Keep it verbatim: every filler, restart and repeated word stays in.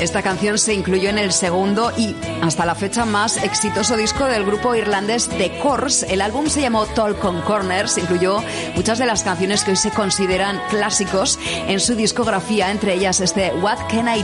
Esta canción se incluyó en el segundo y hasta la fecha más exitoso disco del grupo irlandés The Corrs. El álbum se llamó Talk on Corners, incluyó muchas de las canciones que hoy se consideran clásicos en su discografía, entre ellas este What Can I